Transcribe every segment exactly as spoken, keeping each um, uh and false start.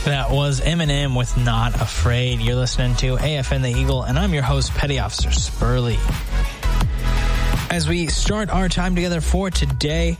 That was Eminem with Not Afraid. You're listening to A F N The Eagle, and I'm your host, Petty Officer Spurley. As we start our time together for today,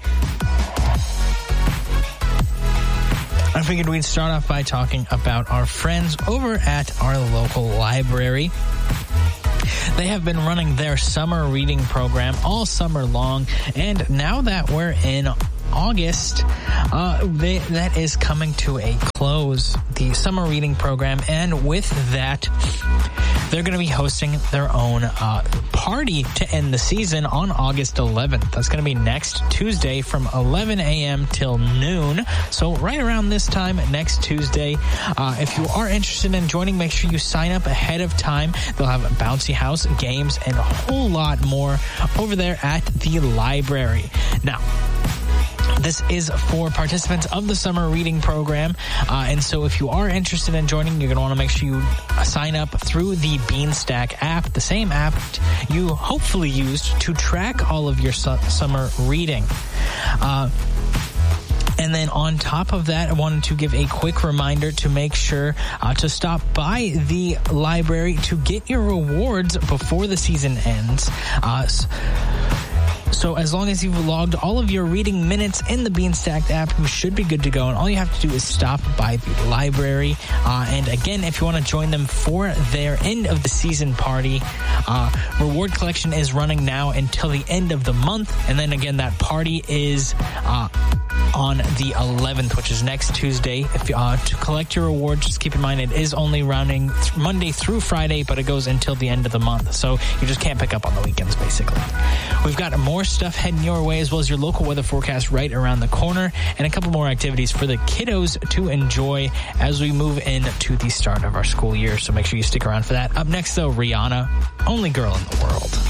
I figured we'd start off by talking about our friends over at our local library. They have been running their summer reading program all summer long, and now that we're in August, uh, they, that is coming to a close, the summer reading program, and with that, they're going to be hosting their own uh, party to end the season on August eleventh. That's going to be next Tuesday from eleven a.m. till noon. So right around this time next Tuesday, uh, if you are interested in joining, make sure you sign up ahead of time. They'll have a bouncy house, games, and a whole lot more over there at the library. Now, this is for participants of the summer reading program, uh, and so if you are interested in joining, you're going to want to make sure you sign up through the Beanstack app, the same app you hopefully used to track all of your su- summer reading. Uh, And then on top of that, I wanted to give a quick reminder to make sure uh, to stop by the library to get your rewards before the season ends. Uh, So as long as you've logged all of your reading minutes in the Beanstack app, you should be good to go. And all you have to do is stop by the library. Uh, and again, if you want to join them for their end of the season party, uh, reward collection is running now until the end of the month. And then again, that party is uh, on the eleventh, which is next Tuesday. If uh, to collect your reward, just keep in mind it is only running th- Monday through Friday, but it goes until the end of the month. So you just can't pick up on the weekends, basically. We've got more stuff heading your way, as well as your local weather forecast right around the corner, and a couple more activities for the kiddos to enjoy as we move into the start of our school year. So make sure you stick around for that. Up next, though, Rihanna, Only Girl in the World.